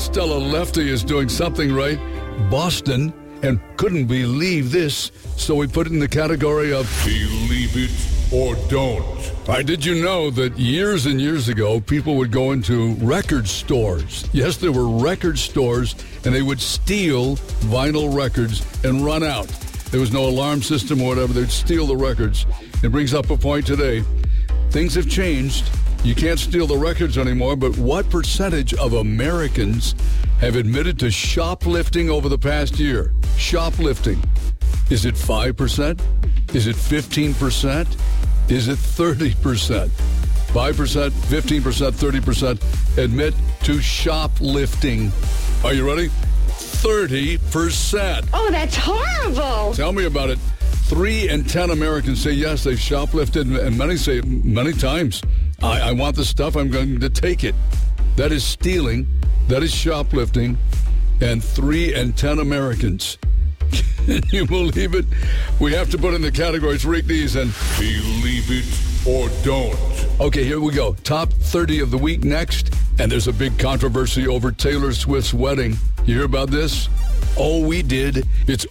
Stella Lefty is doing something right. Boston, and couldn't believe this, so we put it in the category of Believe it or don't. Did you know that years and years ago, people would go into record stores? Yes, there were record stores, and they would steal vinyl records and run out. There was no alarm system or whatever. They'd steal the records. It brings up a point today. Things have changed. You can't steal the records anymore, but what percentage of Americans have admitted to shoplifting over the past year? Shoplifting. Is it 5%? Is it 15%? Is it 30%? 5%, 15%, 30% admit to shoplifting. Are you ready? 30%. Oh, that's horrible. Tell me about it. 3 in 10 Americans say yes, they've shoplifted, and many say many times, I want the stuff, I'm going to take it. That is stealing. That is shoplifting. And 3 in 10 Americans. Can you believe it? We have to put in the categories, read these, and Believe it or don't. Okay, here we go. Top 30 of the week next. And there's a big controversy over Taylor Swift's wedding. You hear about this? Oh, we did. It's